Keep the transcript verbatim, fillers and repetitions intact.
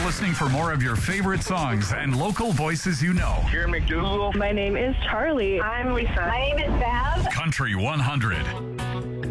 listening for more of your favorite songs and local voices you know. Jerry McDougal. My name is Charlie. I'm Lisa. My name is Bev. Country one hundred.